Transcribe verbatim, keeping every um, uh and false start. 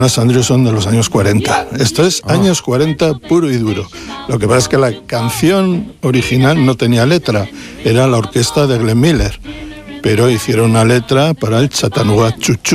Las Andrews son de los años cuarenta. Esto es ah. años cuarenta puro y duro. Lo que pasa es que la canción original no tenía letra. Era la orquesta de Glenn Miller. Pero hicieron una letra para el Chattanooga Choo Choo.